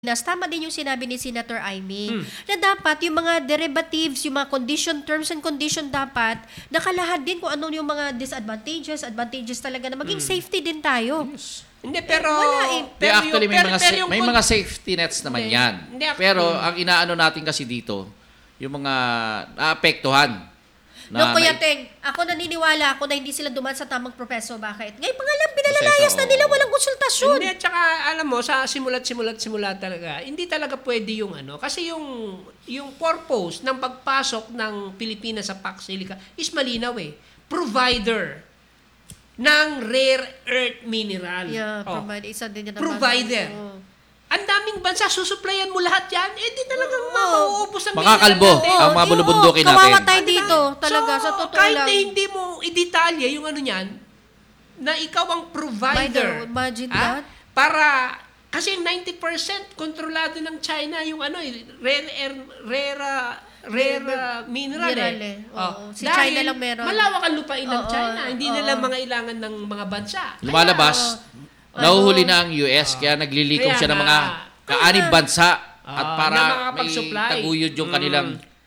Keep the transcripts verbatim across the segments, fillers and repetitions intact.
Tama din yung sinabi ni Senator Amy Hmm. na dapat yung mga derivatives, yung mga condition, terms and condition dapat nakalahad din kung ano yung mga disadvantages, advantages talaga na maging safety din tayo. Hindi, pero... wala eh. Di, pero actually, yung- may, pero- mga, pero sa- yung may con- mga safety nets naman Hindi. yan. Hindi, ac- Pero Hmm. ang inaano natin kasi dito, yung mga naapektuhan. No, Kuya nai- Teng, ako naniniwala ako na hindi sila duman sa tamang propeso. Bakit? Ngayon pa nga lang, pinalalayas Proseso, na nila, oo. walang konsultasyon. Hindi, at saka, alam mo, sa simulat, simulat, simulat talaga, hindi talaga pwede yung ano, kasi yung, yung purpose ng pagpasok ng Pilipinas sa Pax Silica is malinaw eh. Provider ng rare earth mineral. Yeah, Oh. provide. Isa din yan naman. Provider. Oo. Ang daming bansa, susuplayan mo lahat yan, eh di talagang Oo. mauubos ang Makakalbo mineral natin. ang mga Oo, bulubundukin natin. Kawawa tayo dito, talaga, so, sa totoo kahit lang. na hindi mo i-detalye yung ano niyan, na ikaw ang Provider, provider. imagine ah, that. Para, kasi ninety percent kontrolado ng China yung ano, eh, rare, er- rare, ah, rare ah, mineral, Mineral eh. eh, oo. Si dahil China lang meron. malawak ang lupain ng Oo, China. Hindi oo. nila mga ilangan ng mga bansa. Lumalabas, Kaya, nahuhuli na ang U S, kaya naglilikom Kaya siya ng nga. mga kaanib bansa Ah, at na para may makakapag-supply. taguyod yung Mm. kanilang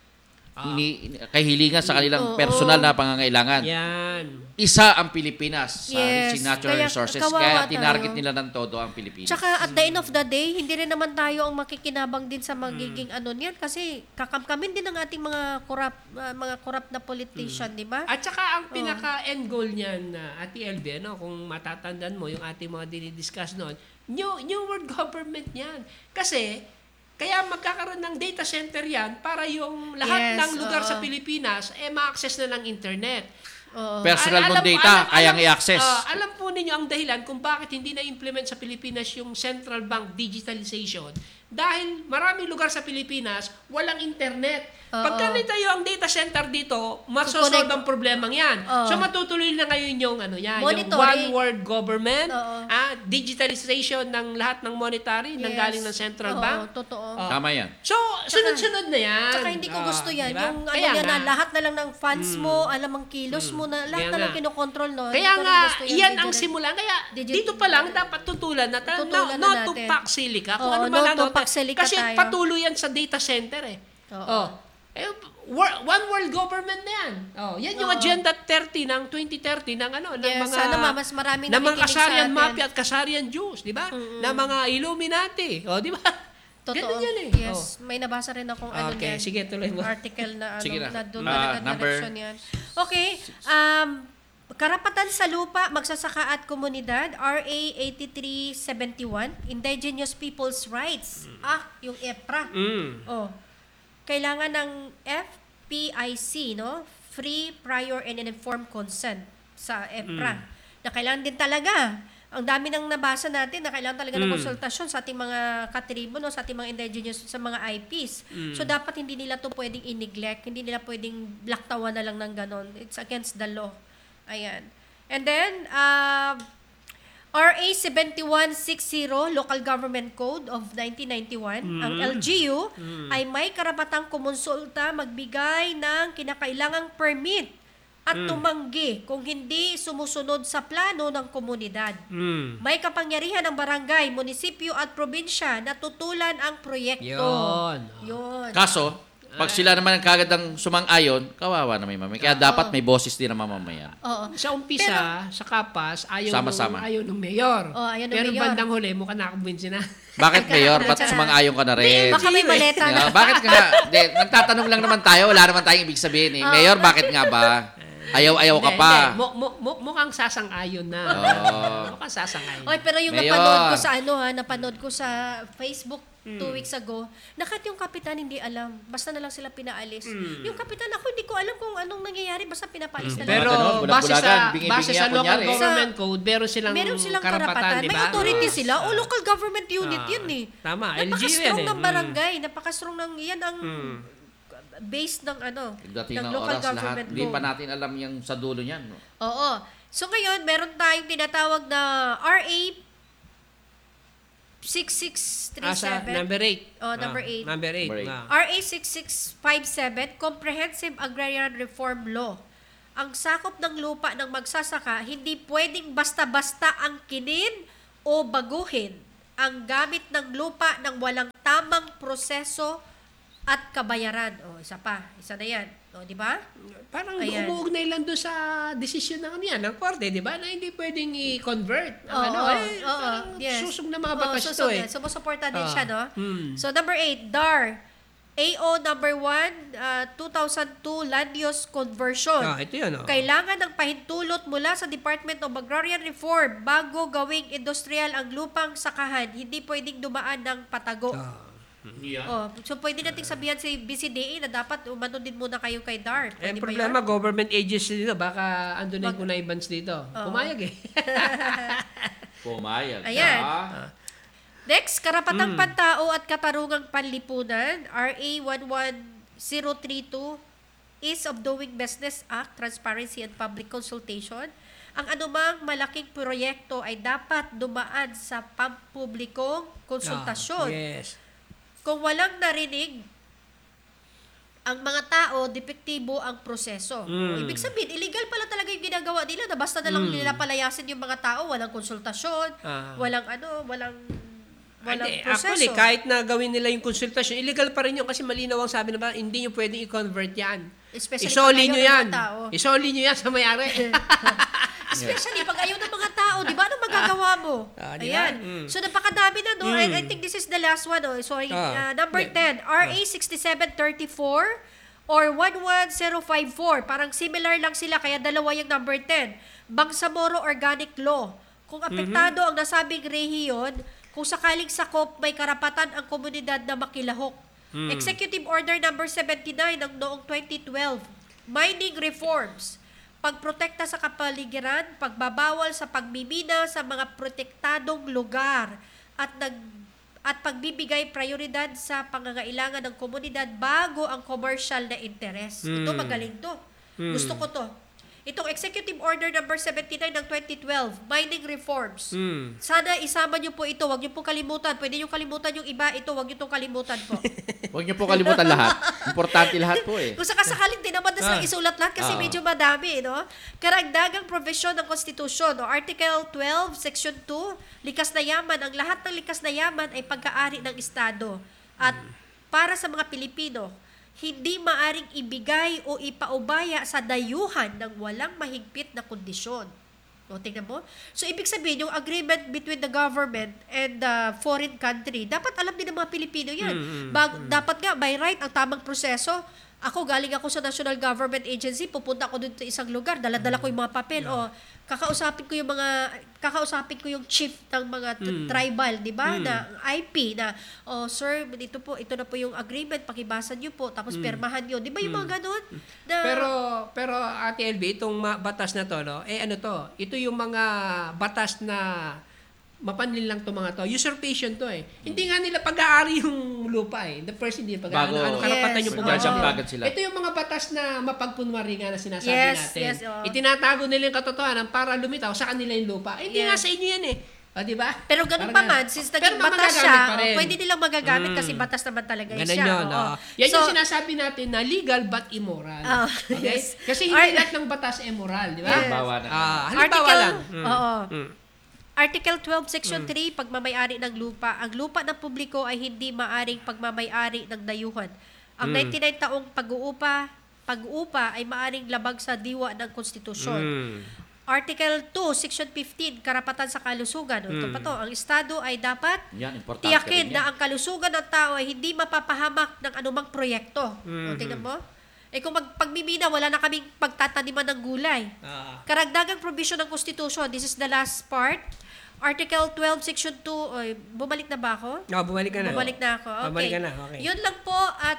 ni, kahilingan sa kanilang Oo. personal na pangangailangan. Yan. Isa ang Pilipinas sa Yes. si natural Kaya resources. kawawa Kaya tayo. tinarget nila ng todo ang Pilipinas. Tsaka at the end of the day, hindi rin naman tayo ang makikinabang din sa magiging ano niyan kasi kakamkamin din ng ating mga corrupt ah, mga corrupt na politician, di ba? At saka ang pinaka-end goal niyan, na Ate L B, ano, kung matatandaan mo yung ating mga dinidiscuss noon, new, new world government yan. Kasi, kaya magkakaroon ng data center yan para yung lahat Yes, ng lugar oo. sa Pilipinas, eh, ma-access na ng internet. Oo. Personal Al- mong alam- data, alam- kayang alam- i-access. ah, alam po ninyo ang dahilan kung bakit hindi na-implement sa Pilipinas yung central bank digitalization. Dahil maraming lugar sa Pilipinas, walang internet. Oo. Pag ganito yung data center dito, masosolve Kukunik- ang problemang yan. Oo. So matutuloy na ngayon yung ano yan, yung Monitoring. one world government, Oo. ah, digitalization ng lahat ng monetary nang Yes. galing ng central Oo, bank. totoo. Oo. Tama yan. So, sunod-sunod na yan. Tsaka hindi ko Ah, gusto yan. diba? Yung ano Kaya yan na nga. lahat na lang ng funds mo, alam ang kilos mo na lahat Kaya na lang nga. kinokontrol, no? Kaya Hindi ko rin nga, gusto yan ang Digital- simulan. Kaya Digi- dito pa lang dapat tutulan na, ta- Tutulan no, na no to natin. pack silica. Kung Oo, ano no man to ano. pack silica Kasi tayo. patuloy yan sa data center eh. Oo. Oh. Eh, wor- one world government na yan. Oh, yan yung Oo. Agenda thirty ng twenty thirty ng ano, ng Yes, mga sana ma- mas maraming ng mga nakikinig sa Kasarian atin. Mafia at Kasarian Jews, di ba? Na mga Illuminati, oh, di ba? Totoo. Ganun yan eh. Yes, may nabasa rin akong ano Okay, niyan. sige, tuloy mo. Article na ano, Sige na. na doon Ah, talaga number- direction yan. Okay, um, karapatan sa lupa, magsasaka at komunidad, R A eighty-three seventy-one, Indigenous People's Rights. Ah, yung E P R A. Mm. Oh. Kailangan ng F P I C, no? Free, prior, and informed consent sa E P R A. Mm. Na kailangan din talaga. Ang dami nang nabasa natin na kailangan talaga ng Mm. konsultasyon sa ating mga katribo, no? Sa ating mga indigenous, sa mga I Ps. Mm. So, dapat hindi nila to pwedeng i-neglect. Hindi nila pwedeng laktawan na lang ng ganon. It's against the law. Ayan. And then, uh, R A seventy-one sixty, Local Government Code of nineteen ninety-one, Mm. ang L G U ay may karapatang kumonsulta, magbigay ng kinakailangang permit at Mm. tumanggi kung hindi sumusunod sa plano ng komunidad. Mm. May kapangyarihan ng barangay, munisipyo at probinsya na tutulan ang proyekto. Yun. Yun. Kaso, pag sila naman ang kagad ang sumang-ayon, kawawa na may mamay. Kaya dapat may boses din ang mamamayan. Oo. Sa umpisa, sa Kapas, ayaw Sama-sama. nung, ayaw nung mayor. Oh, ayaw ng Pero mayor. bandang huli, mukhang nakakumbinsi na. Bakit, Mayor? Ba't Tsaka- sumang-ayon ka na rin? Baka may maleta na. Yeah, bakit nga? De, nagtatanong lang naman tayo. Wala naman tayong ibig sabihin. Eh. Mayor, bakit nga ba? Ayaw-ayaw ka Hindi, pa. hindi. Mu- mu- mu- mukhang sasang-ayon na. Oo. Mukhang sasang-ayon. Oy, pero yung Mayor. napanood ko sa ano ha, napanood ko sa Facebook Hmm. two weeks ago, na kahit yung kapitan hindi alam. Basta na lang sila pinaalis. Hmm. Yung kapitan ako, hindi ko alam kung anong nangyayari. Basta pinapaalis na lang. Pero Mga ganun, base bulag-bulagan, sa bingi-bingi base sa ang local kunyari. government code, meron silang, Meron silang karapatan, karapatan. di May ba? authority Oo. sila. O local government unit Ah, yun eh. tama, L G U yan Napaka-strong eh. ng barangay. Napaka-strong ng, yan ang Mm. base ng ano, Pagdating ng ng local oras, lahat. government Hindi pa code. natin alam yung sa dulo niyan. No? Oo. So ngayon, meron tayong tinatawag na R A six six three Ah, sa seven. number eight. Oh, number Ah, eight. Number eight. Number eight. Ah. R A six six five seven, Comprehensive Agrarian Reform Law. Ang sakop ng lupa ng magsasaka, hindi pwedeng basta-basta angkinin o baguhin ang gamit ng lupa ng walang tamang proseso at kabayaran. O, isa pa. Isa na yan. O, di ba? Parang Ayan. umuugnay lang doon sa desisyon ng ano yan, ng korte, di ba? Na hindi pwedeng i-convert. Ang Oo, ano, oo, eh, oo, parang yes. susog na mga Oo, batas susog to eh. yan. Sumusuporta din Ah, siya, no? hmm. So, number eight, D A R. A O number one, uh, two thousand two Land Use Conversion. Ah, ito yun, oh. Kailangan ng pahintulot mula sa Department of Agrarian Reform bago gawing industrial ang lupang sakahan. Hindi pwedeng dumaan ng patago. Ah. Yeah. Oh, so pwede nating sabihan si B C D A na dapat umano din muna kayo kay D A R. Eh, Pwede ba problema, yun? government agency dito, baka andun na Mag- yung Kunaybans dito. Oo. Pumayag eh. Pumayag. Ayan. Ah. Next, karapatang Mm. pantao at katarungang panlipunan, R A one one zero three two, Ease of Doing Business Act, Transparency and Public Consultation. Ang anumang malaking proyekto ay dapat dumaan sa pampublikong konsultasyon. Ah, yes. Kung walang narinig ang mga tao, depektibo ang proseso. Mm. Ibig sabihin, illegal pala talaga yung ginagawa nila na basta na lang Mm. nila palayasin yung mga tao, walang konsultasyon, Ah. walang ano, walang walang Hindi, proseso. actually, kahit na gawin nila yung konsultasyon, illegal pa rin yun kasi malinaw ang sabi na ba, hindi nyo pwedeng i-convert yan. Especially Isoli pag nyo ayaw ng yan. mga tao. Isoli nyo yan sa may-ari. Especially pag ayaw ng mga tao, di ba? Anong magagawa mo? Ah, di ba? Ayan. Mm. So, napakadami na, no? And Mm. I think this is the last one, oh. So, uh, Ah. number Hindi. ten, R A sixty-seven thirty-four or one one zero five four. Parang similar lang sila, kaya dalawa yung number ten. Bangsamoro Organic Law. Kung apektado ang nasabing rehiyon, kung sakaling sakop, may karapatan ang komunidad na makilahok. Mm. Executive Order number seventy-nine ng noong twenty twelve. Mining reforms. Pagprotekta sa kapaligiran, pagbabawal sa pagmimina sa mga protektadong lugar at nag at pagbibigay prioridad sa pangangailangan ng komunidad bago ang commercial na interes. Ito Mm. magaling to. Mm. Gusto ko to. Itong Executive Order number seventy-nine ng twenty twelve, mining reforms. Mm. Sana isama niyo po ito, wag niyo po kalimutan. Pwede niyo kalimutan yung iba, ito wag niyo tong kalimutan po. Huwag niyo po kalimutan lahat. Importante lahat po eh. Kung sakasakaling tinamad na silang Ah. isulat lahat kasi Ah. medyo madami, no? Karagdagang provision ng konstitusyon, no? Article twelve, Section two, likas na yaman. Ang lahat ng likas na yaman ay pagkaari ng Estado. At para sa mga Pilipino, hindi maaring ibigay o ipaubaya sa dayuhan ng walang mahigpit na kondisyon. O, tingnan mo. So, ibig sabihin, yung agreement between the government and the foreign country, dapat alam din ng mga Pilipino yan. Mm, mm, Bag, Dapat nga, by right, ang tamang proseso. Ako, galing ako sa National Government Agency, pupunta ako dun sa isang lugar, dala-dala ko yung mga papel, o kakausapin ko yung mga, kakausapin ko yung chief ng mga t- Mm. tribal, di ba, Mm. na I P, na, oh, sir, ito po, ito na po yung agreement, pakibasa niyo po, tapos permahan niyo. Di ba yung mga ganun? Na, Pero, pero Ate L B, itong ma- batas na to, no? Eh ano to? Ito yung mga batas na mapanlin lang to mga to. Usurpation to eh. Hindi nga nila pag-aari yung lupa eh. The first hindi pag-aari. Bago- Ano, ano karapatan Yes, yung oo. pumasok. Magjajampagan sila. Ito yung mga batas na mapagkunwari nga na sinasabi Yes, natin. yes, oo. Itinatago nila yung katotohanan para lumitaw sa kanila yung lupa. Eh, hindi Yes. nga sa inyo yan eh. O, di ba? pero ganun Parang pa man, ganun. since Pero naging batas magagamit siya, pa rin. oh, pwede nilang magagamit Mm. kasi batas naman talaga Ganun siya. yun. oo. oh. Yan So, yung sinasabi natin na legal but immoral. Oh, Okay? yes. Kasi hindi Ar- lahat ng batas ay moral, di ba? Yes. Halimbawa na. Ah, halimbawa Article, lang. Mm. oo. Mm. Article twelve, Section three, pagmamayari ng lupa. Ang lupa ng publiko ay hindi maaring pagmamayari ng dayuhan. Ang Mm. ninety-nine taong pag-uupa, pag-uupa ay maaring labag sa diwa ng konstitusyon. Mm. Article two, Section fifteen, karapatan sa kalusugan. Ito pa to, ang Estado ay dapat Yan, importante tiyakin rin yan. na ang kalusugan ng tao ay hindi mapapahamak ng anumang proyekto. O, Mhm. tingnan mo? Eh kung mag, pagmimina, wala na kaming pagtataniman ng gulay. Ah. Karagdagang provision ng Constitution. This is the last part. Article twelve, Section two. Oy, bumalik na ba ako? Oh, bumalik ka na. Bumalik na ako. Okay. Bumalik ka na, okay. Yun lang po at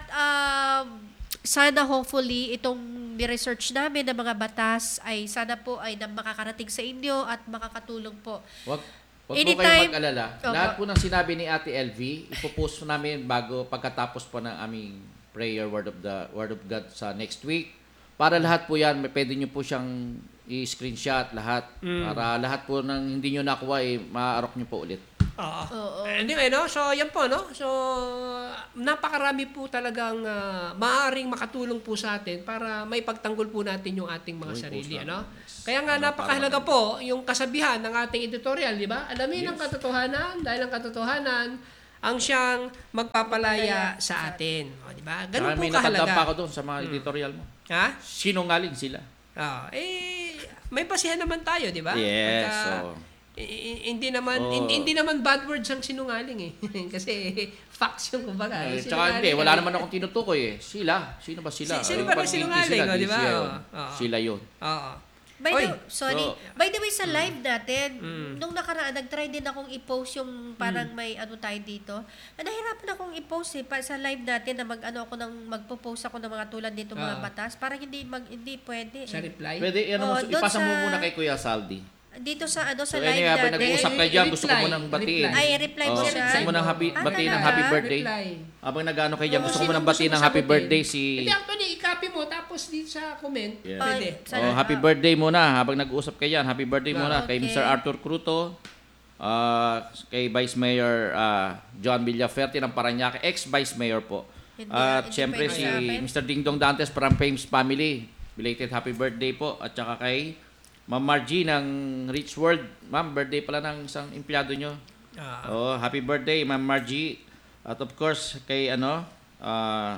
um, sana hopefully itong ni-research namin ng mga batas ay sana po ay na makakarating sa inyo at makakatulong po. Wag, wag po Anytime- kayong mag-alala. Opo. Lahat po ng sinabi ni Ate L V, ipopost po namin bago pagkatapos po ng aming prayer word of the word of God sa next week. Para lahat po yan, may pwede nyo po siyang i-screenshot lahat. Mm. Para lahat po ng hindi nyo nakuha, eh, maarok nyo po ulit. Oo. Oo. Anyway, no? So, yan po, no? So, napakarami po talagang uh, maaaring makatulong po sa atin para may pagtanggol po natin yung ating mga Uy, sarili, post ano? natin. Kaya nga, Ano, napakahalaga para po yung kasabihan ng ating editorial, di ba? Alamin ang Yes. katotohanan dahil ang katotohanan ang siyang magpapalaya sa atin. O, di ba? Ganun Saka po may natandaan pa ako kahalaga. doon sa mga editorial mo. Ha? Sinungaling sila. Ah, eh, may basihan naman tayo, di ba? Yes, Pagka- oo. I- i- hindi naman Oo. hindi, hindi naman bad words ang sinungaling eh. Kasi facts yung kumbaga. Eh, Yung tsaka hindi, sinungaling wala ay- naman akong tinutukoy eh. Sila. Sino ba sila? Si- sino Yung ba ang pagiging sinungaling, sila, oh, di ba? siya yun. Oo, oo. Sila yun. Oo. By Oy, the, sorry. so- By the way, sa live natin, Mm. nung nakaraan, nag-try din akong i-post yung parang may ano tayo dito. Ah, nahirapan akong i-post eh, pa, sa live natin na mag-ano ako ng, magpo-post ako ng mga tulad dito mga Ah. batas. Parang hindi, mag, hindi pwede Sa eh. reply. Pwede, ano, Oh, doon ipasa mo sa- muna kay Kuya Saldi. Dito sa ano sa So, live anyway, habang natin. nag-uusap kayo dyan, gusto ko Reply. munang batiin. Reply. Ay, reply mo Oh, siya. gusto mo nang happy, Ah, batiin ng talaga? happy birthday. Reply. Habang nag-ano kayo dyan, Oo, gusto ko sino munang gusto batiin mo ng happy sagutin? birthday si... Hindi, actually, i-copy mo tapos dito sa comment. Yeah. Pwede. Sa- Oh, happy birthday muna. Habang nag-uusap kayo dyan, happy birthday Ah, muna kay okay. Mister Arthur Cruto, ah, kay Vice Mayor ah, John Villaferte ng Parañaque, ex-Vice Mayor po. Hindi- At hindi syempre pwede si sa akin. Mister Dingdong Dantes from Fames Family. Belated happy birthday po. At saka kay Ma'am Margie ng Rich World. Ma'am, birthday pala ng isang empleyado nyo. Ah. Oh, happy birthday, Ma'am Margie. At of course, kay ano, ah,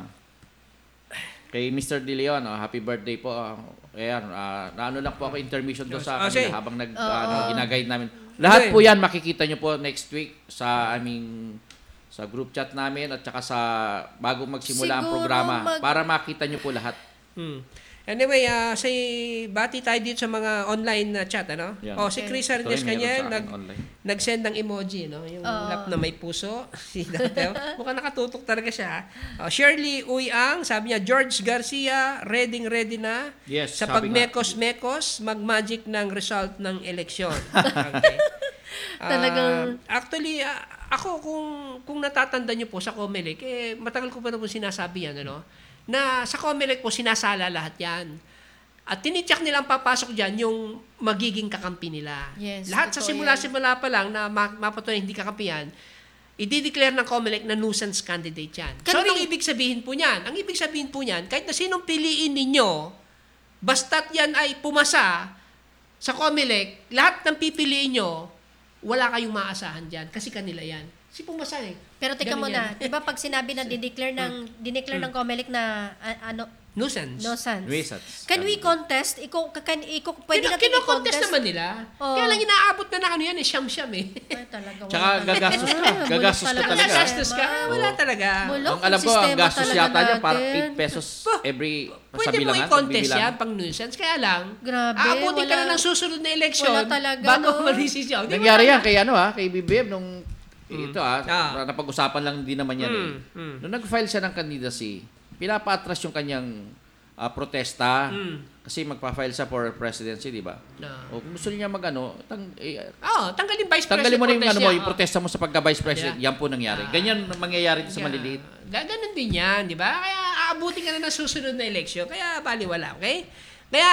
kay Mister De Leon, oh, happy birthday po. Ah, ayan, ah, naano lang po ako intermission doon sa Ah, sige. kanila habang nag, Oo. ano, ginaguide namin. Lahat Okay. po yan makikita nyo po next week sa aming sa group chat namin at saka sa bago magsimula ang Siguro programa mag- para makita nyo po lahat. Hmm. Anyway, uh, say, bati tayo dito sa mga online na chat, ano? Yan. Oh, si Okay. Chris Ito Hernandez yung meron Kanyel, sa akin nag, online. nag-send ng emoji, no? Yung Oo. lap na may puso. Si Dante, mukhang nakatutok talaga siya. Oh, Shirley Uyang, sabi niya, George Garcia, ready ready na Yes, sa sabi nga. pagmekos-mekos, mag-magic ng result ng eleksyon. Okay. Ah, Talagang- actually, ah, ako kung kung natatanda niyo po sa Comelec, eh, matagal ko pa na po sinasabi yan, ano? Na sa Comelec po, sinasala lahat yan. At tinityak nilang papasok dyan yung magiging kakampi nila. Yes, Lahat sa totoo simula-simula pa lang na ma- mapatuloy hindi kakampi yan, i-declare ng Comelec na nuisance candidate yan. Can so, we- anong ibig sabihin po niyan? Ang ibig sabihin po niyan, kahit na sinong piliin ninyo, basta't yan ay pumasa sa Comelec, lahat ng pipiliin nyo, wala kayong maasahan dyan kasi kanila yan. Si pumasa eh. Pero teka Ganun muna, yan. 'di ba pag sinabi na di-declare ng di-declare ng Comelec na a- ano Nuisance. no sense. Nuisance. Can we contest? Iko kan iko pwede Kino, natin kino-contest i-contest naman nila. Oo. Kaya lang inaabot na ng ano yan, eh, siyam-siyam eh. Ay, talaga. wala Tsaka talaga. gagastos ka. Ah, Gagastos bulok ka talaga. talaga. Gastos ka? Wala Oo. talaga. Bulok. Ang alam ko, ang sistema gastos talaga yata niya parang natin. eight pesos every sa Pwede mo bilangan. i-contest pagbibilang. yan pang nuisance. Kaya lang, Grabe, aabutin ka wala- na ng susunod na eleksyon wala talaga, bago no? mag-desisyon. Di ba Nangyari wala? yan kay ano ha, kay B B M nung ito ah, Ah. napag-usapan lang din naman yan eh. Mm, mm. Nung nag-file siya ng candidacy, pinapa-atras yung kanyang ah, protesta Mm. kasi magpa-file siya for presidency, di ba? No. O kung gusto niya mag-ano, tang, eh, Oo, tanggalin vice president. tanggalin mo na yung, protest ano mo, niya. yung protesta mo sa pagka-vice president. Yeah. Yan po nangyari. Ah. Ganyan ang mangyayari sa Yeah. maliliit. Ga- Ganun din yan, di ba? Kaya aabutin ka na ng susunod na eleksyon. Kaya baliwala, okay? Kaya,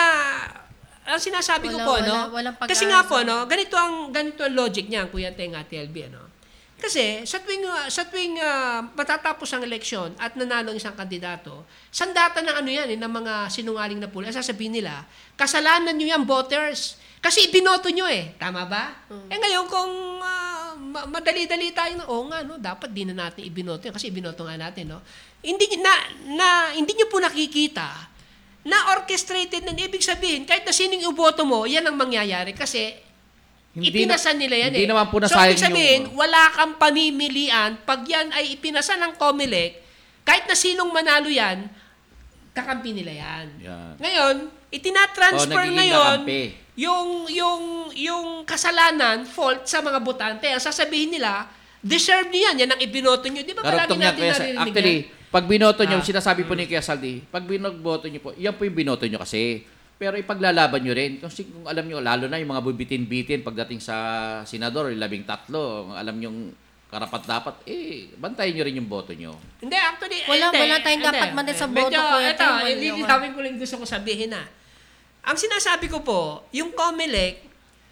ang sinasabi ko Wala- po, wala- no? walang pag-asa. Kasi nga po, no? Ganito ang, ganito ang logic niyan, Kuya Teng at L B, ano? Kasi sa tuwing uh, sa tuwing uh, matatapos ang eleksyon at nanalo ang isang kandidato, sandata ng ano yan eh, ng mga sinungaling na pula, sasabihin nila, kasalanan nyo yan, voters. Kasi ibinoto nyo eh. Tama ba? Mm. Eh ngayon kung ah, ma- madali-dali tayo na, oo nga, no, dapat di na natin ibinoto yan kasi ibinoto nga natin. No? Hindi, na, na, hindi nyo po nakikita na orchestrated na ibig sabihin, kahit na sinong iboto mo, yan ang mangyayari kasi Hindi na- ipinasa nila yan hindi eh. naman po so, nasayang ibig sabihin, yung- wala kang pamimilian. Pag yan ay ipinasa ng Comelec, kahit na sinong manalo yan, kakampi nila yan. Yan. Ngayon, itinatransfer O, nagiging ngayon kakampi. yung, yung, yung kasalanan, fault sa mga botante. Ang sasabihin nila, deserve niyo yan. Yan ang ibinoto niyo. Di ba palagi Karugtong niya, natin Kuya Sal- naririnig actually, yan? pag binoto niyo, Ah. sinasabi po ni Kuya Saldi, pag binoto niyo po, yan po yung binoto niyo kasi. Pero ipaglalaban niyo rin. Kasi kung alam niyo, lalo na yung mga bubitin-bitin pagdating sa senador, yung labing tatlo, kung alam niyo karapat-dapat, eh, bantayan niyo rin yung boto niyo. Hindi, actually, Wala- hindi, wala tayong hindi. dapat man sa Medyo, boto ko, Ito, ito, wala lilitawin ko lang gusto ko sabihin na. Ang sinasabi ko po, yung Comelec,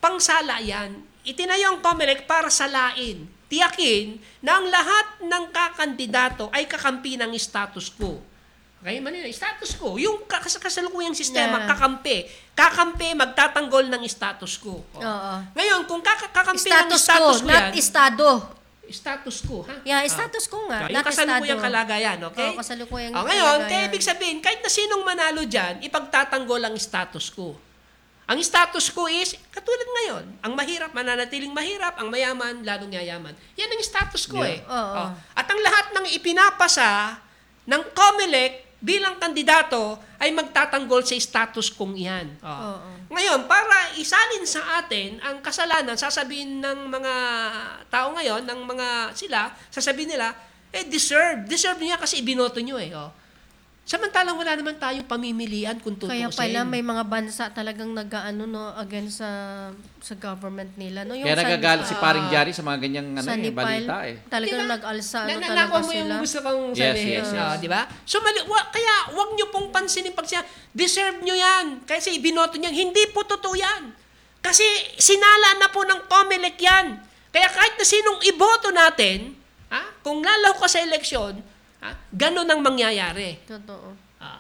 pangsala yan. Itinayo ang COMELEC para salain, tiyakin na ang lahat ng kakandidato ay kakampi ng status quo. Okay, Manila, status quo. Yung kas- kasalukuyang sistema, Yeah. kakampi. Kakampi, magtatanggol ng status quo. Oh. Oo. Ngayon, kung kaka- kakampi ng Status status quo, quo not yan, estado. status quo, ha? Yeah, Ah. status quo nga, yung not kasalukuyang estado. kalagayan, okay? Oo, kasalukuyang Oh, ngayon, kalagayan. kaya ibig sabihin, kahit na sinong manalo dyan, ipagtatanggol ang status quo. Ang status quo is, katulad ngayon, ang mahirap, mananatiling mahirap, ang mayaman, lalong yayaman. Yan ang status quo Yeah. eh. Oo. Oh. At ang lahat ng ipinapasa ng COMELEC bilang kandidato ay magtatanggol sa status quo yan. Oh. Oo. Ngayon, para isalin sa atin ang kasalanan, sasabihin ng mga tao ngayon, ng mga sila, sasabihin nila, eh, deserve. Deserve niya kasi ibinoto nyo eh. Oh. Samantalang wala naman tayong pamimilian kung tutuusin. Kaya pala may mga bansa talagang nag-ano no against sa sa government nila no Kaya sa- nagagalit si ah, paring Jari sa mga ganyang ano, sa eh, Nepal, balita eh. talagang Diba? nag-alsa ano Na, na, talaga nakuha mo sila. yung gusto kong Yes, sabihin. yes, yes. Ah, di ba? So, mali, wa, kaya wag nyo pong pansinin pag siya, deserve nyo yan. Kasi ibinoto nyo yan. Hindi po totoo yan. Kasi sinala na po ng COMELEC yan. Kaya kahit na sinong iboto natin, ha, kung lalaw ka sa eleksyon, ha, ganun ang mangyayari. Totoo. Ah.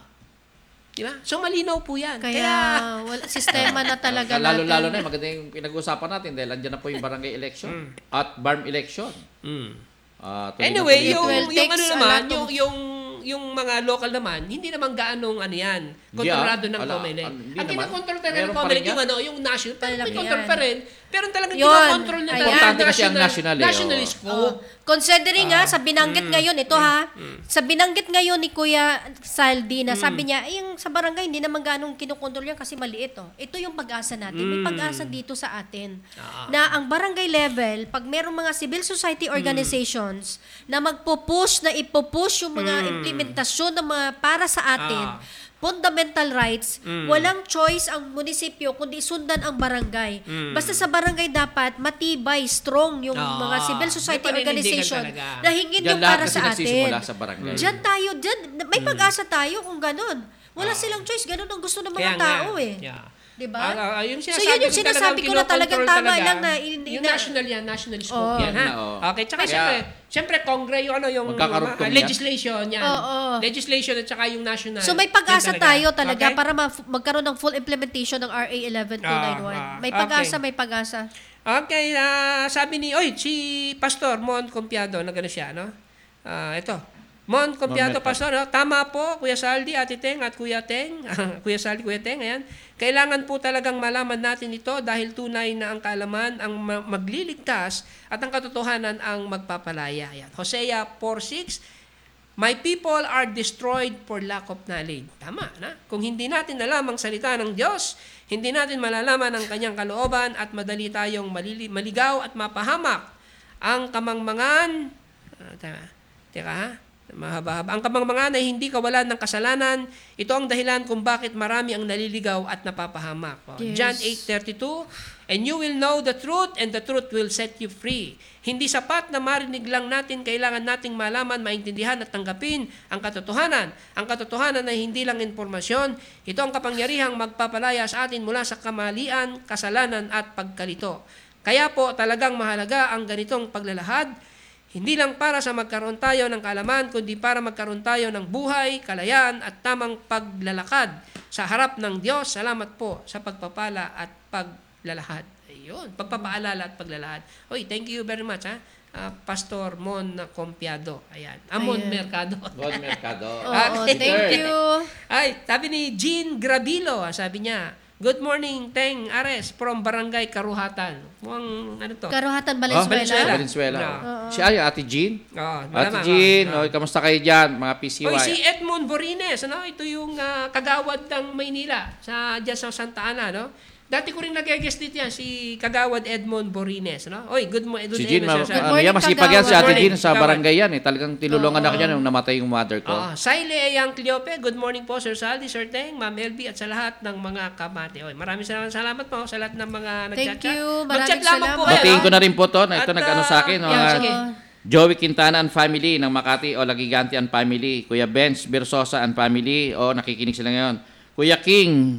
Di ba? So, malinaw po yan. Kaya, wala, sistema na talaga natin. Lalo-lalo na, eh, maganda yung pinag-uusapan natin dahil andyan na po yung barangay election at barm election. Mm. Ah, tuloy na Anyway, tuloy yung, ito. will yung takes ano a naman, lot yung, of- yung, yung mga local naman, hindi naman gaanong ano yan, kontrolado ng Ala, COMELEC. ah, hindi Ang naman. kinokontrol talaga ng Meron pa COMELEC rin yung yan. ano, yung national, pero may Malaki control yan. pa rin. Pero talagang Yun, kinokontrol niya ayan. talaga Importante kasi ang national eh, nationalist oo. quo. Oh, considering nga sa binanggit ngayon ito ha, sa binanggit ngayon ni Kuya Saldi na sabi niya, eh, yung sa barangay hindi naman ganong kinukontrol yan kasi maliit oh. Ito yung pag-asa natin. May pag-asa dito sa atin. Na ang barangay level, pag merong mga civil society organizations na magpo-push na ipo-push yung mga implementasyon ng mga para sa atin, Ah. fundamental rights, walang choice ang munisipyo kundi sundan ang barangay. Basta sa barangay dapat matibay, strong yung Ah, mga civil society may paninindigan organization talaga. na hingin Diyan yung lahat para kasi sa atin. nagsisimula sa barangay. Diyan tayo, diyan, may pag-asa tayo kung ganun. Wala silang choice, ganun ang gusto ng mga Kaya nga, tao eh. yeah. Diba? Ah, ah, yung So sinasabi yun yung ko sinasabi ko na talagang kinokontrol tama talaga, lang na in- yung na- national yan, nationalist Oo. scope yan, ha? Yan na, oo. Okay, tsaka Kaya- siyempre, siyempre, Congre, yung ano, yung Magkakaroon ah, kami yan? legislation yan. Oo. Legislation at saka yung national. So may pag-asa yan tayo talaga Okay? para ma- magkaroon ng full implementation ng R A eleven two ninety-one. Ah, ah, May pag-asa, okay. may pag-asa. Okay, ah, sabi ni, oy, si Pastor Mon Compiado, na gano'n siya, no? Ah, ito. Mon Compiado, Mon Mercado. Pastor, no? Tama po, Kuya Saldi, Ate Teng, at Kuya Teng. Kuya Saldi, Kuya Teng, ayan. Kailangan po talagang malaman natin ito dahil tunay na ang kaalaman ang ma- magliligtas at ang katotohanan ang magpapalaya. Ayan. Hosea four six, my people are destroyed for lack of knowledge. Tama, na? Kung hindi natin alam ang salita ng Diyos, hindi natin malalaman ang kanyang kalooban at madali tayong malili- maligaw at mapahamak. Ang kamangmangan, ah, tama, teka ha, mahaba-haba. Ang kamangmangan ay hindi kawalan ng kasalanan. Ito ang dahilan kung bakit marami ang naliligaw at napapahamak. Oh, Yes. John eight thirty-two, and you will know the truth and the truth will set you free. Hindi sapat na marinig lang natin, kailangan nating malaman, maintindihan at tanggapin ang katotohanan. Ang katotohanan ay hindi lang informasyon. Ito ang kapangyarihang magpapalaya sa atin mula sa kamalian, kasalanan at pagkalito. Kaya po talagang mahalaga ang ganitong paglalahad. Hindi lang para sa magkaroon tayo ng kaalaman, kundi para magkaroon tayo ng buhay, kalayaan at tamang paglalakad sa harap ng Diyos. Salamat po sa pagpapala at paglalahad. Ayun, pagpapaalala at paglalahad. Oy, thank you very much, ha? Ah, Pastor Mon Compiado. Ayan. Amon Ayan. Mercado. God Mercado. Oo, Okay. thank you. Ay, sabi ni Jean Gravilo, ah, sabi niya, good morning, Teng Ares from Barangay Karuhatan. Mukhang, ano to? Karuhatan Oh, Valenzuela. Valenzuela. No. oh. Si ay, Ate Jean. Oh, Ate malamang, Jean, oh, oh, kamusta kayo dyan, mga P C Y? Oy, si Edmond Borines, ano? Ito yung ah, kagawad ng Maynila sa diyan sa Santa Ana, no? Dati ko rin nag-guest dito yan, si kagawad Edmond Borines, no? Oy, good mo good Si Jean, ma- evening, sir. ano morning, yan, masipag yan si Ate Kagawad. Jean sa Kagawad. barangay yan eh. Talagang tinulungan Oo. ako niya nung namatay yung mother ko. Oh, Saile Yang Cleope, good morning po Sir Saldi, Sir Teng, Ma'am L B at sa lahat ng mga kamate. Oy, maraming salamat, salamat po sa lahat ng mga nag-chat. Thank you, maraming Mag-chat lamang po salamat. kayo, Batiin no? ko na rin po to, na ito At, nag-ano sa akin, ah, mga yeah, sige. Joey Quintana and family ng Makati o Lagiganti and family, Kuya Benz Bersosa and family, o nakikinig sila ngayon. Kuya King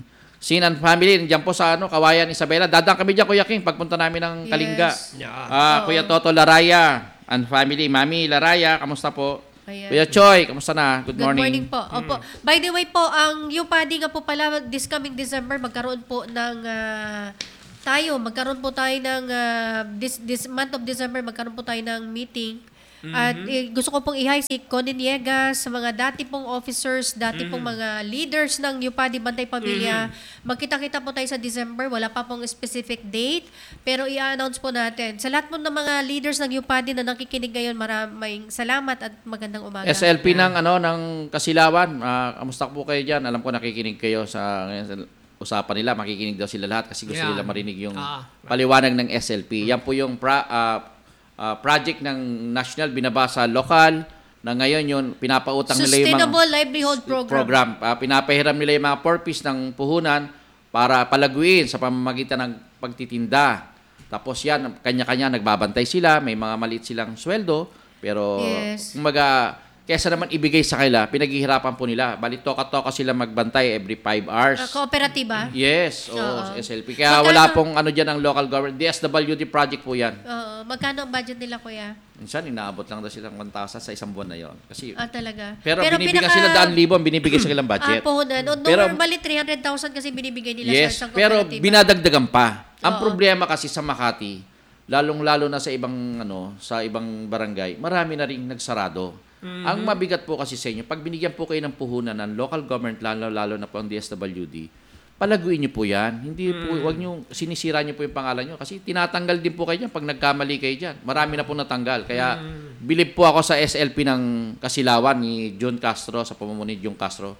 Sin and family, nandiyan po sa ano, Kawayan, Isabela. Dadaan kami dyan, Kuya King, pagpunta namin ng Kalinga. Yes. Yeah. Ah, Oo. Kuya Toto Laraya and family. Mami Laraya, kamusta po? Ayan. Kuya Choy, kamusta na? Good, Good morning. morning po. Opo. By the way po, ang U P A D nga po pala this coming December magkaroon po ng ah, tayo, magkaroon po tayo ng ah, this this month of December magkaroon po tayo ng meeting. At eh, gusto ko pong i-hi si Conin Niegas, sa mga dati pong officers, dati pong mga leaders ng U P A D Bantay Pamilya. Magkita-kita po tayo sa December, wala pa pong specific date, pero i-announce po natin. Sa lahat po ng mga leaders ng U P A D na nakikinig ngayon, maraming salamat at magandang umaga. S L P ng ano ng Kasilawan. Ah, kamusta po kayo diyan? Alam ko nakikinig kayo sa ngayon sa usapan nila, makikinig daw sila lahat kasi gusto Yeah. nila marinig yung Ah. paliwanag ng S L P. Yan po yung pra, ah, ah, project ng national binabasa lokal na ngayon yun pinapautang nila yung mga Sustainable Livelihood Program. program. Ah, pinapahiram nila yung mga purpose ng puhunan para palaguin sa pamamagitan ng pagtitinda. Tapos yan, kanya-kanya nagbabantay sila, may mga maliit silang sweldo, pero Yes. kumaga, kesa naman ibigay sa kanila, pinaghihirapan po nila. Bali, toka-toka sila magbantay every five hours. Uh, kooperatiba? Yes, o Oo. S L P. Kaya Magkano- wala pong ano dyan ang local government. D S W D project po yan. Oo. Magkano ang budget nila, kuya? Minsan, inaabot lang daw silang one thousand sa isang buwan na yon. Kasi, Ah, talaga? pero, binibigyan sila daan libo ang binibigay sa kanilang budget. Ah, puhunan. No, Pero- normally, three hundred thousand kasi binibigay nila Yes, sa isang pero kooperatiba. binadagdagan pa. Ang Oo. problema kasi sa Makati, lalong-lalo na sa ibang ano, sa ibang barangay, marami na ring nagsarado. Ang mabigat po kasi sa inyo, pag binigyan po kayo ng puhunan ng local government, lalo-lalo na po ang D S W D, palaguin niyo po yan. Hindi po, wag niyo, sinisira niyo po yung pangalan niyo kasi tinatanggal din po kayo dyan pag nagkamali kayo dyan. Marami na po natanggal. Kaya, bilib po ako sa S L P ng Kasilawan ni John Castro, sa pamumuno ni John Castro.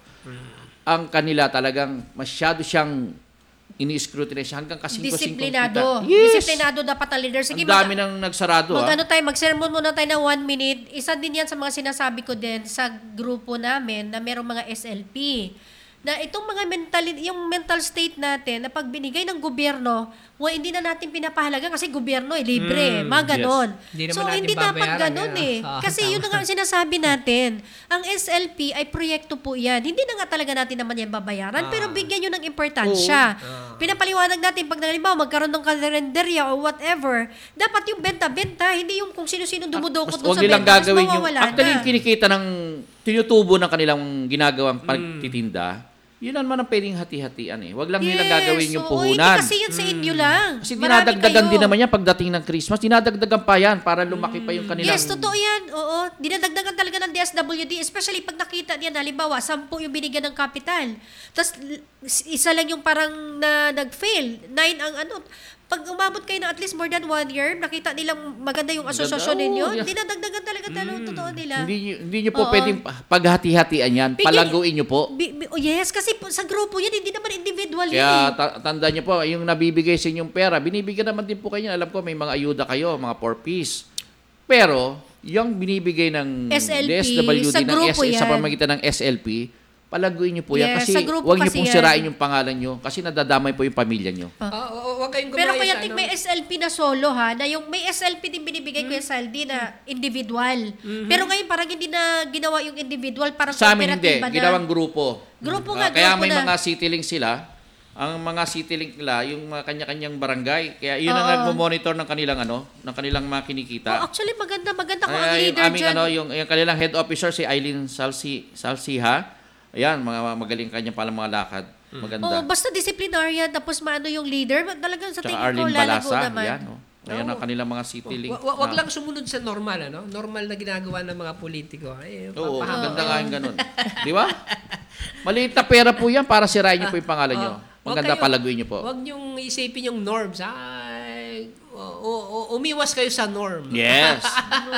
Ang kanila talagang masyado siyang ini-scrutinize hanggang kasing-kasing Disiplinado. Yes! Disiplinado dapat ang leader. Sige, Ang dami mag- nang nagsarado. mag, ah. ano tayo, mag-sermon muna tayo ng one minute. Isa din yan sa mga sinasabi ko din sa grupo namin na merong mga S L P. Na itong mga mental, yung mental state natin na pag binigay ng gobyerno, well, hindi na natin pinapahalaga kasi gobyerno eh, libre, Mm, mga ganon. yes. Hindi naman So, natin hindi dapat babayaran ganon yan, eh. ah. Kasi Ah, yun na nga ang sinasabi natin. Ang S L P ay proyekto po yan. Hindi na nga talaga natin naman yan babayaran, pero bigyan nyo ng importansya. Pinapaliwanag natin pag halimbawa magkaroon ng kalendarya or whatever, dapat yung benta-benta, hindi yung kung sino-sino dumudukot doon Huwag sa nilang benta, mas gagawin yung, mawawala actually, na. yung kinikita ng, tinutubo ng kanilang ginagawang pagtitinda, yun naman ang pwedeng hati-hatian eh. Huwag lang nilang gagawin yung oo, puhunan. hindi kasi yun sa inyo lang. Kasi Marami dinadagdagan kayo. din naman yan pagdating ng Christmas. Dinadagdagan pa yan para lumaki pa yung kanilang... Yes, totoo yan. Oo. Dinadagdagan talaga ng D S W D, especially pag nakita niya, halimbawa, sampu yung binigyan ng capital. Tapos, l- isa lang yung parang na, nag-fail. Nine ang ano. Pag umabot kayo na at least more than one year, nakita nilang maganda yung asosasyon Ganda, ninyo, oo, yeah. dinadagdagan talaga talaga totoo nila. Hindi, nyo- hindi nyo po Oo. pwedeng pa- paghati-hatian yan. Bigyan- Palaguin nyo po. Bi- bi- oh yes, kasi po, sa grupo yan, hindi naman individual yan. Kaya eh. ta- tanda nyo po, yung nabibigay sa inyong pera, binibigyan naman din po kayo. Alam ko, may mga ayuda kayo, mga four-piece. Pero, yung binibigay ng S L P, D S W D sa ng grupo S- sa yan. pamagitan ng S L P, palaguin nyo po yan. Yes, Kasi sa grupo huwag nyo kasi pong yan. sirain yung pangalan nyo. Kasi nadadamay po yung pamilya nyo. Ah, oo, wag kayong Pero gumaya kaya sa ting ano. may S L P na solo ha, na yung may S L P din binibigay ko yung Saldi na individual. Pero ngayon parang hindi na ginawa yung individual, parang Sa amin hindi. kooperatiba na. Ginawang grupo. Grupo Ah, nga, kaya grupo may na. mga city link sila. Ang mga city link nila, yung mga kanya-kanyang barangay. Kaya yun ang Oo. nagmo-monitor ng kanilang ano, ng kanilang mga kinikita. Oh, actually maganda, maganda kung ang Ay, yung leader aming dyan. ano, yung, yung kanilang head officer si Eileen Salsi, Salsiha. Ayan, mga magaling kanyang palang mga lakad. Maganda. Oo, basta disciplinarian, tapos maano yung leader, talagang sa Tsaka tingin ko Arlene lalago Balasa. naman. Ayan, oh. Ayan ang kanilang mga city link. Wa- wa- wag na- lang sumunod sa normal, ano? Normal na ginagawa ng mga politiko. Ay, Oo, papahaba. maganda nga yung ganun. Di ba? Maliit na pera po yan para sirain niyo po yung pangalan niyo. Oh, Maganda wag kayo- palaguin niyo po. Wag niyong isipin yung norms. Ay, o- o- o- umiwas kayo sa norm. Yes.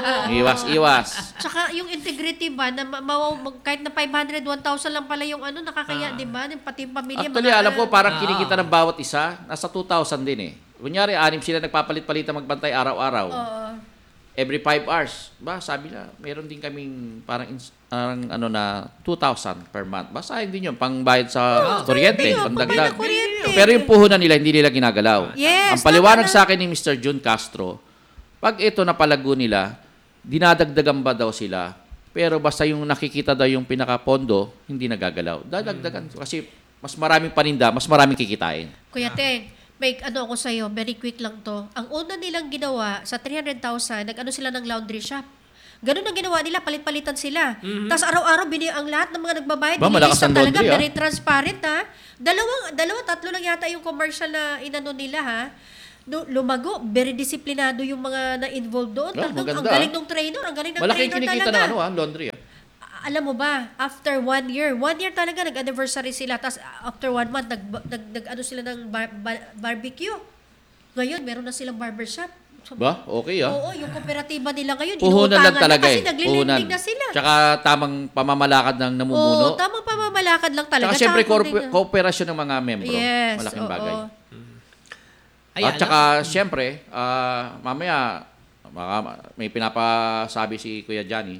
Iwas, iwas. Tsaka yung integrity ba, na ma- ma- mag- kahit na five hundred, one thousand lang pala yung ano, nakakaya, di ba? Yung Pati yung pamilya. Actually, mga- alam ko, parang Ah. kinikita ng bawat isa, nasa two thousand din eh. Kunyari, anim sila nagpapalit-palitan magbantay araw-araw. Oo. Every five hours. Ba, sabi na, meron din kaming parang, ins- parang ano na, two thousand per month. Basta hindi yun, pangbayad sa kuryente, Hindi yun, pandagdag. pambayad ng kuryente. Pero yung puhunan nila, hindi nila ginagalaw. Yes, Ang paliwanag tama na. sa akin ni Mister Jun Castro, pag ito napalago nila, dinadagdagan ba daw sila? Pero basta yung nakikita daw yung pinakapondo, hindi nagagalaw. Dadagdagan. Kasi mas maraming paninda, mas maraming kikitain. Kuya Teng, may ano ako sa'yo, very quick lang to. Ang una nilang ginawa, sa three hundred thousand, nag-ano sila ng laundry shop. Ganun ang ginawa nila, palit-palitan sila. Mhm. Tapos araw-araw, bini ang lahat ng mga nagbabayad, Ba, malakas nililista ang talaga, laundry, ah. very transparent ha. Dalawang, dalawa, tatlo lang yata yung commercial na inano nila ha. Du- lumago, very disiplinado yung mga na-involved doon. Oh, Talagang ang maganda, galing ah. ng trainer, ang galing ng Malaking trainer kinikita talaga. ng ano, ah, laundry. Ah. Alam mo ba, after one year, one year talaga nag-anniversary sila, tapos after one month, nag, nag, nag ano sila ng bar, bar- barbecue. Ngayon, meron na silang barbershop. Ba? Okay, ah. Oo, yung kooperatiba nila ngayon, Puhunan lang inuutangan talaga na kasi eh. naglilending na sila. Tsaka tamang pamamalakad ng namumuno. Oo, tamang pamamalakad lang talaga. Tsaka siyempre, Tsaka korpo- kung- kooperasyon ng mga membro. Yes, Malaking oo. bagay. Ayan, At saka, siyempre, ah, mamaya, baka may pinapasabi si Kuya Johnny.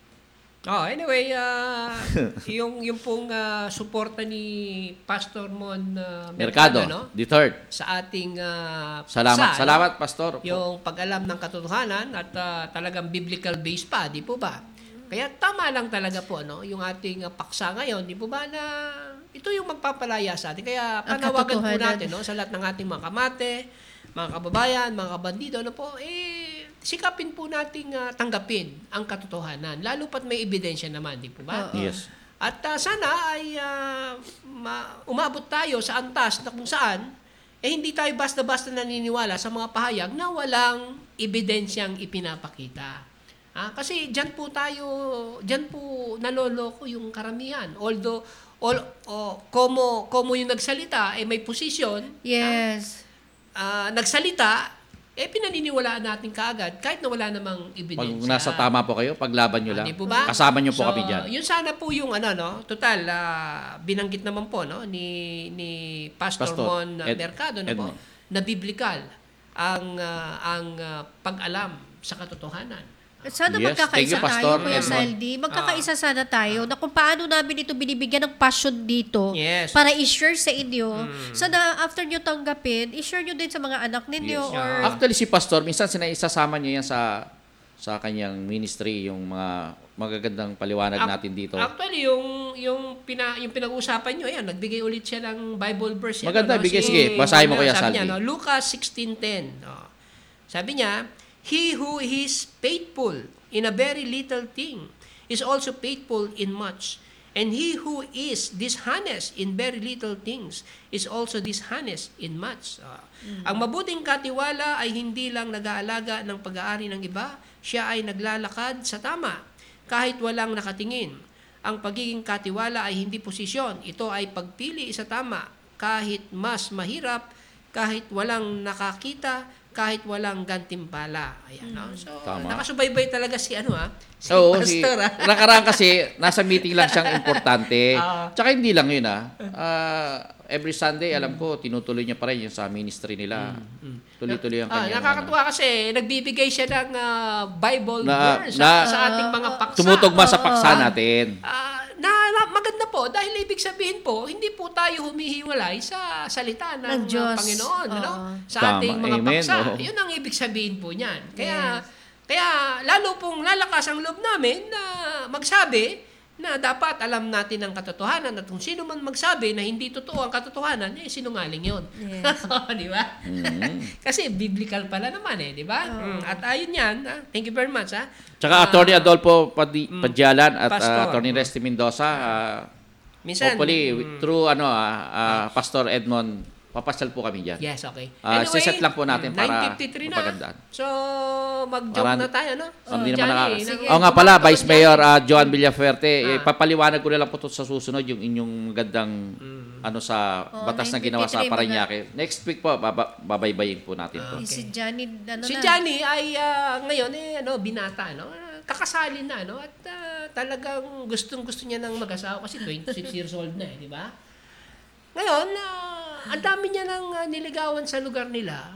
Oh, anyway, ah, yung yung pong ah, suporta ni Pastor Mon ah, Mercado, Mercado, no? the third. Sa ating ah, Salamat, paksa, salamat, no? Pastor. Yung pag-alam ng katotohanan at ah, talagang biblical based pa, di po ba? Kaya tama lang talaga po no, yung ating ah, paksa ngayon, di po ba na ito yung magpapalaya sa atin. Kaya Ang panawagan po katotohanan. natin no, sa lahat ng ating mga kamate, mga kababayan, mga kabandido, ano po, eh, sikapin po nating ah, tanggapin ang katotohanan. Lalo pat may ebidensya naman, di po ba? Oo. Yes. At ah, sana ay ah, ma- umabot tayo sa antas na kung saan eh hindi tayo basta-basta naniniwala sa mga pahayag na walang ebidensyang ipinapakita. Ah, kasi diyan po tayo, diyan po naloloko yung karamihan. Although all oh, komo komo yung nagsalita eh may posisyon, Yes. ah, nagsalita eh pinaniniwalaan natin kaagad kahit na wala namang Pag ebidensya. nasa tama po kayo, paglaban nyo Ah, lang. di po ba? Kasama nyo po So, kami dyan. Yun sana po yung ano no, total ah, binanggit naman po no ni ni Pastor, Pastor Mon ah, Ed- Mercado no po, Edmond. na biblical ang ah, ang ah, pag-alam sa katotohanan. Sana Yes, thank magkakaisa you, Pastor tayo, Kuya Edmond. Saldi. Magkakaisa sana tayo na kung paano namin ito binibigyan ng passion dito Yes. para i-share sa inyo. Sana after nyo tanggapin, i-share nyo din sa mga anak ninyo Yes. or Actually, si Pastor, minsan sinaisasama niya yan sa sa kanyang ministry, yung mga magagandang paliwanag Ac- natin dito. Actually, yung yung pina yung pinag-uusapan nyo, ayan, nagbigay ulit siya ng Bible verse. yan, Maganda, ano, bigay, sige, basahin mo, Kuya sabi niya, Salvi. no, Lucas sixteen ten. Oh. Sabi niya, he who is faithful in a very little thing is also faithful in much. And he who is dishonest in very little things is also dishonest in much. Ah. Ang mabuting katiwala ay hindi lang nag-aalaga ng pag-aari ng iba, siya ay naglalakad sa tama kahit walang nakatingin. Ang pagiging katiwala ay hindi posisyon. Ito ay pagpili sa tama kahit mas mahirap, kahit walang nakakita, kahit walang gantimpala. Ayan, no? So, Tama. nakasubaybay talaga si ano ah, si Oo, si, Pastor ah. nakaraan kasi, nasa meeting lang siyang importante. Ah. Tsaka hindi lang yun ah. Ah, every Sunday, alam ko, tinutuloy niya pa rin yung sa ministry nila. Tuloy-tuloy ang Ah, kanya. nakakatuwa kasi nagbibigay siya ng ah, Bible Na- verse na- ah, sa ating mga paksa. Tumutugma sa paksa natin. Ah, na, na maganda po dahil ibig sabihin po hindi po tayo humihiwalay sa salita ng, Ng Diyos. ah, Panginoon ano Oo. sa Tama. ating mga Amen. paksa. Oo. Yun ang ibig sabihin po niyan. Kaya Yes. kaya lalo pong lalakas ang loob namin na magsabi na dapat alam natin ang katotohanan at kung sino man magsabi na hindi totoo ang katotohanan, eh sinungaling yun. Yes. Di ba? Mhm. Kasi biblical pala naman eh, di ba? Mm, At ayun yan, ah, thank you very much. Ha? Tsaka Ah, Attorney Adolfo Padi- Padyalan at Pastor. ah, Attorney Resty Mendoza, ah, minsan, hopefully, mm, through ano, ah, ah, Pastor Edmond, papasyal po kami dyan. yes, okay. Ah, siset lang po natin para nine fifty-three na. mapagandaan. So, mag-jump Parang- na tayo, no? Oh, hindi naman Johnny, nakaka- nang- Oo nga pala, tumakbo Vice ka Mayor dyan. ah, Joan Villafuerte, eh, Ah. papaliwanag ko na lang po to sa susunod yung inyong magandang Mm. ano sa Oh, batas na ginawa sa nine fifty-three Parañaque. Next week po, baba, babaybayin po natin to. Ah. si Johnny, ano Si na? Johnny ay ah, ngayon, eh, ano, binata, no? Ah, Kakasali na, no? At ah, talagang gustong-gusto niya ng mag-asawa kasi twenty-six years old na, eh, di ba? Ngayon, ah, ang dami niya ng ah, niligawan sa lugar nila.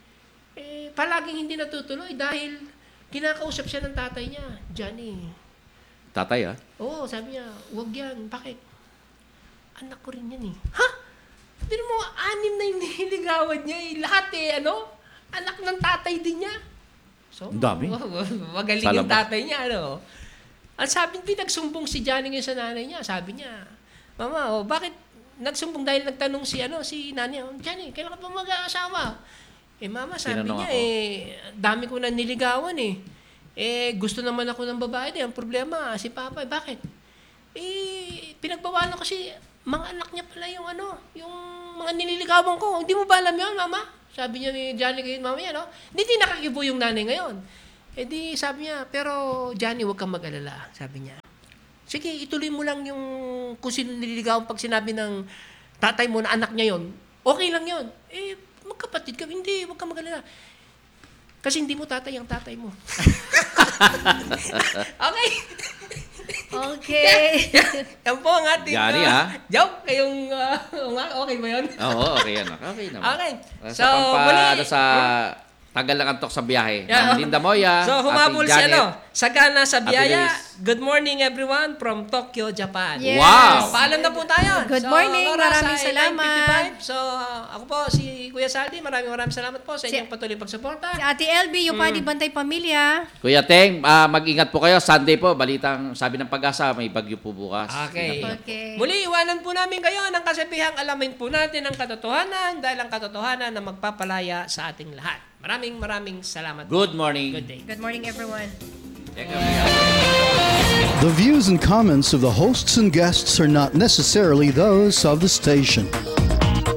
Eh, palaging hindi natutuloy dahil kinakausap siya ng tatay niya, Johnny. Tatay ah. Oo, sabi niya, huwag yan. Bakit? Anak ko rin yan eh. Ha? Hindi mo, anim na yung nililigawan niya eh. Lahat eh, ano? Anak ng tatay din niya. So, Ang dami. magaling Sa yung labas. tatay niya, ano? Ang sabi, pinagsumbong si Johnny ngayon sa nanay niya. Sabi niya, Mama, oh, bakit nagsumbong dahil nagtanong si ano si Nani, Johnny, kailan ka pa mag-aasawa? Eh mama, sabi Tinanong niya ako. eh dami ko na niligawan eh. Eh gusto naman ako ng babae, eh. Ang problema si Papa, eh, bakit? Eh pinagbawalan kasi mga anak niya pala yung ano, yung mga nililigawan ko. Hindi mo ba alam 'yon, mama? Sabi niya ni Johnny kay mama yan, no? Hindi din nakakibo yung nanay ngayon. Eh di sabi niya, pero Johnny, huwag kang mag-alala, sabi niya. Sige, ituloy mo lang yung kung sino nililigawan pag sinabi ng tatay mo na anak niya yon. Okay lang yon. Eh, magkapatid ka. Hindi, huwag kang mag-alala. Kasi hindi mo tatay ang tatay mo. Okay. Okay. Yan po ang ating... Johnny, uh, ah. Joke, kayong... Uh, okay ba yun? Oo, okay yan. Okay naman. Okay. So, So, pampa, muli. ano, sa tagal ng antok sa biyahe. Yeah. Ng Linda Moya, So, humabol Ate si Janet. ano, Sagana sa Ate biyaya. Luis. Good morning everyone from Tokyo, Japan. Yes. Wow! Paalam na po tayo. Good So, morning. oras Maraming ay salamat. nine fifty-five. So, uh, ako po, si Kuya Saldi. Maraming maraming salamat po sa Si- inyong patuloy pagsuporta. Si Ate L B, yung Padi Bantay Pamilya. Kuya Teng, ah, mag-ingat po kayo. Sunday po, balitang sabi ng pag-asa, may bagyo po bukas. Okay. Ingat po. Okay. Muli, iwanan po namin kayo ng kasabihang alamin po natin ang katotohanan dahil ang katotohanan na magpapalaya sa ating lahat. Maraming maraming salamat. Good morning. Good day. Good morning, everyone. Teka, The views and comments of the hosts and guests are not necessarily those of the station.